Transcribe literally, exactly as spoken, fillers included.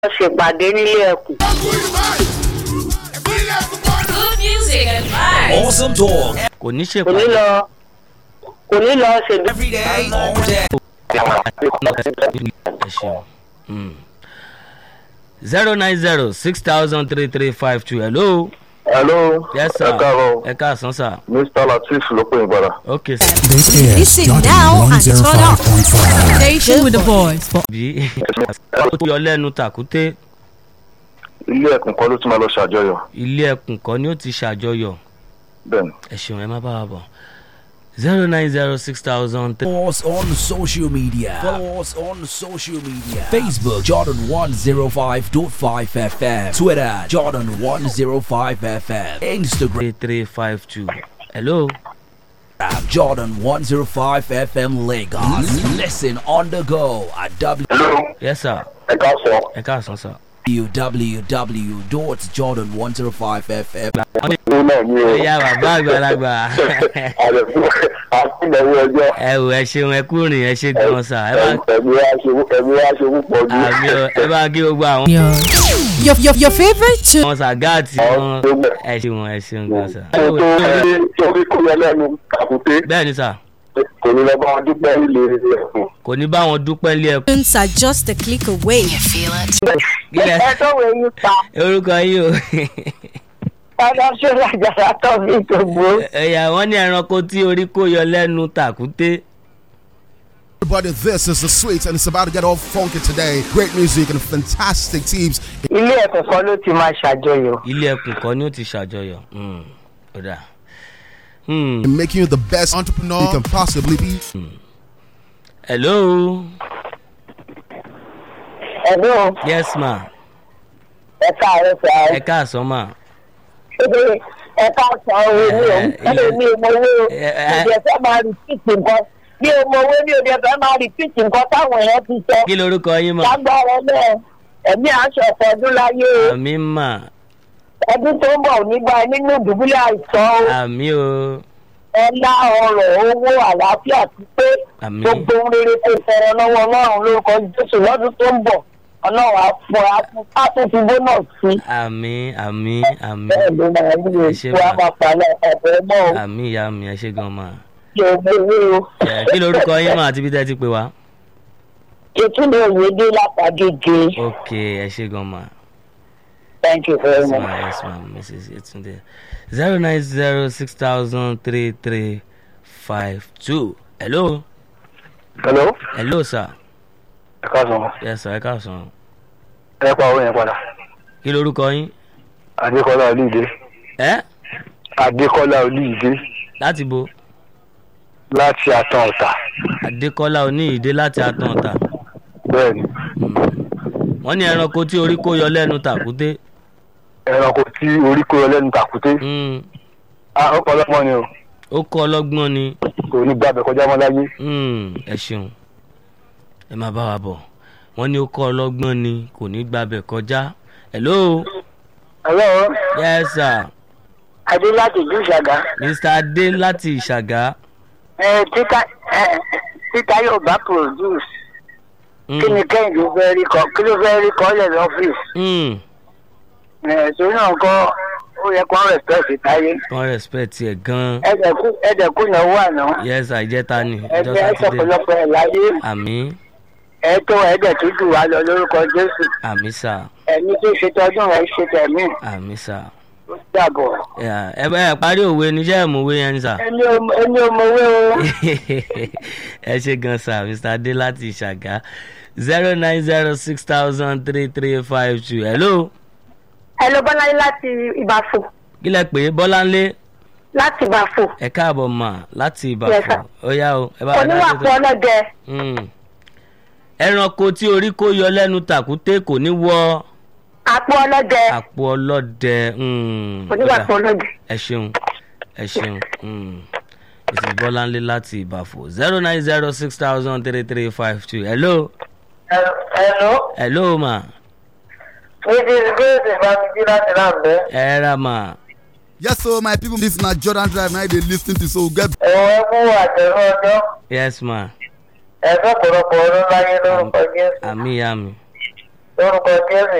ṣèpàdé nílé ẹkùn. Good music and vibes. Awesome talk. kò ní kò ní ṣèpàdé. lọ kò ní lọ ṣèdí. Every day, all day. ẹ ṣeun. Mm. zero nine zero six thousand three three five two hello. Hello. yes sir. Ẹ káàárọ̀. ẹ káàsán sir. mister Latif ló pè é padà. okay sir. This is Listen Jordan now and turn up. one oh five point five. Station with the boys. For bí ó yọ lẹ́nu tàkúté Ilé ẹ̀kùn kan ló tún máa lọ ṣàjọyọ̀. ilé ẹkùn kan ni ó ti ṣàjọyọ̀. Bẹ́ẹ̀ni. ẹ ṣeun ẹ má bá wa bọ̀. zero nine zero six thousand. Follow us on social media. Follow us on social media. Facebook Jordan one oh five point five F M. Twitter Jordan one oh five F M. Instagram three three five two hello. Jordan one oh five F M Lagos. Listen on the go at Hello. yes sir. Ẹ káàsán. ẹ káàsán sir. w w w dot jordan one oh five F M. Ó náà ní o. ẹ̀yà bàbá àgbàlagbà. Àlẹ́fún àkúnlẹ̀wé ọjọ́. ẹ wò ẹ ṣeun ẹ kú rìn ẹ ṣe gan sa ẹ bá Ẹ̀mí wá ṣe ẹ̀mí wá ṣe púpọ̀ jù. àmì ọ ẹ bá kí gbogbo àwọn your, your, your, your favorite tune. ọmọ sàgáàtì wọn ẹ ṣeun ẹ ṣeun gan sa. Ṣé torí torí kó yẹ lẹ́nu kàkúté? bẹ́ẹ̀ ni sà Kò ní lọ bá wọn dúpẹ́ ilé ẹ̀kùn. kò ní bá wọn dúpẹ́ lé ẹkùn. Tunes are just a click away. Gílẹ̀ ẹ tó wẹ̀ yín pa orúkọ yìí o. ọ̀dọ́ ṣọlá àjàrà tó fi gbogbo. ẹ̀yà wọn ní ẹranko tí orí kó yọ lẹ́nu tàkúté. Everybody, this is the Sweets, and it's about to get all funky today. Great music and fantastic teams. ilé ẹkùn kan ló ti máa ṣàjọyọ̀. ilé ẹkùn kan ni ó ti ṣàjọyọ̀. Mm, ó dà. Hmm. And making you the best entrepreneur you can possibly be. hello. ẹ̀dùn yes ma. ẹ káàárọ̀ sá. ẹ káàsán ma. ẹ káàsán owó mi ò ẹ̀rọ mi ò mọ owó òde ẹ̀fẹ́ máa rìpíìtì nǹkan mi ò mọ owó ní òde ẹ̀fẹ́ máa rìpíìtì nǹkan táwọn èèyàn ti sọ. kí lorúkọ yín ma. lágbára náà ẹ̀mí aṣọ ọ̀pọ̀ ọdún láyé o. àmì mà. ọdún tó ń bọ̀ nígbà nínú ìdùbúlẹ̀ àìsàn o. àmì o. ọlá ọrọ̀ owó àlàáfíà ti pé Àmín. gbogbo ohun rere tó fẹ́ràn lọ́wọ́ ọlọ́run lórúkọ jésù lọ́dún tó ń bọ̀ ọlọ́run á fún á tún fi bónà sí. àmì àmì àmì bẹ́ẹ̀ ló máa ń lè Ẹ ṣé fún ma. àpapàlẹ̀ ọ̀pọ̀ mọ́ o. àmì ìyá mi ẹ ṣe gan ma. kí o gbowó o. Ẹ, kí lorúkọ yín mà àti bí tẹ́ ti pè wá. ètùnú òyìnbó látàgége. ok ẹ ṣe gan ma. thank you very yes much. ma yes ma mrs Yetunde. zero nine zero six thousand three three five two hello. Hello. hello sir. Ẹ káàsán. yes sir ẹ káàsán. Ẹ pa owó yẹn padà. kí lorúkọ yín. Adékọ́lá Olúìdé. ẹ Adékọ́lá Olúìdé láti bo. láti Àtàn Ọ̀tà. adékọ́lá oníyìídé láti àtàn ọ̀tà. Bẹ́ẹ̀ni. wọ́n ní ẹranko tí orí kó yọ lẹ́nu tàkúté. Ẹranko tí orí kó yọ lẹ́nu tàkúté. Mm, Ah, ọ̀pọ̀lọpọ̀ ni o. ó kọ́ ọlọ́gbọ́n ni. Kò ní gbàgbẹ́ kọjá mọ́ láyé. Mm, ẹ ṣeun ẹ máa bá wa bọ̀ wọ́n ní ó kọ́ ọlọ́gbọ́n ni kò ní gbàbẹ̀ kọjá. hello. hello yes sir. adé láti ìlú ìṣàgá. mr adé láti ìṣàgá. ẹ títa ẹ títa yóò bá produce. Mm, kí ni kẹ́hìndé fẹ́ rí kọ́ kí ló fẹ́ rí kọ́ lẹ̀ lọ́fíìsì. mm, ẹ̀ torí náà kọ́ ó yẹ kó respect táyé. wọ́n respect ẹ̀ gan-an. ẹ̀dẹ̀kú ẹ̀dẹ̀kú náwó àná. yes sir ìjẹta ni ìjọ ẹgbẹ́ sátidé. ẹ̀sọ̀pọ̀lọpọ̀ ẹ̀ láyé. àmì ẹ̀ tó ẹ̀dẹ̀ tó jù wá lọ lórúkọ jésù. àmì sà ẹ̀mí tó ṣe tọdún rẹ̀ ṣe tẹ̀mí. àmì sà. ó dàbọ̀. Yeah, ẹ bá ẹ parí òwe níṣẹ́ ìmọ̀wé yẹn ni sà. ẹni ò- ẹni òmòwé o. ẹ ṣe gan sir mr adé láti ìṣàgá zero nine zero six thousand three three five two hello. ẹ ló bọ́láyé láti ìbàfò. kí lẹ pè é bọ́láńlé. láti ìbàfò. ẹ káàbọ̀ mà láti Yes, ìbàfọ̀ sir. ó yá o ẹ bá wa dá oníwàpọ̀ sí ọlọ́dẹ. tó. ẹranko tí orí kó yọ lẹ́nu tàkúté kò ní wọ àpò ọlọ́dẹ. àpò ọlọ́dẹ. mm, ó dà. oníwàpọ̀ ọlọ́dẹ. ẹ ṣeun ẹ ṣeun mrs bọ́láńlé láti ìbàfọ̀ zero nine zero six thousand three three five two hello. hello. hello ma. it is good ìbámují láti láǹbẹ́. ẹ ra ma. Yes, so my people, this is not Jordan Drive. Now they listen to so get. ẹ̀wọ̀n ẹ mú àtẹ̀rọ ọjọ́. yes ma. ẹ̀fọ́ pọ̀lọpọ̀ ọdún láyé lórúkọ jésù. àmì ìyá mi. lórúkọ jésù